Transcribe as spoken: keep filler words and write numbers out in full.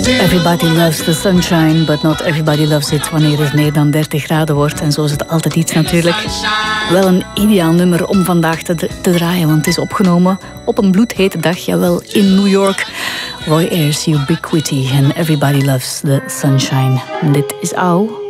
Everybody loves the sunshine, but not everybody loves it wanneer het meer dan dertig graden wordt. En zo is het altijd iets natuurlijk. Wel een ideaal nummer om vandaag te, te draaien, want het is opgenomen op een bloedhete dag, jawel, in New York. Roy Ayers, Ubiquity en Everybody Loves the Sunshine. En dit is Au.